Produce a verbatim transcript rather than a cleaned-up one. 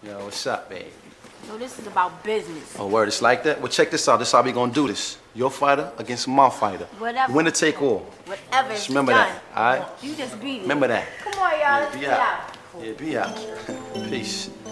Yo, what's up, babe? No, this is about business. Oh, word, it's like that? Well, check this out. This is how we gonna do this. Your fighter against my fighter. Whatever. Winner take all. Whatever. Just remember done. that, all right? You just beat it. Remember that. Come on, y'all. Yeah, Let's be get out. out. Yeah, be out. Peace.